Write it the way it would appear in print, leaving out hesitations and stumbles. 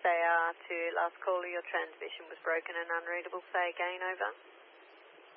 SAR to last caller, your transmission was broken and unreadable. Say again, over.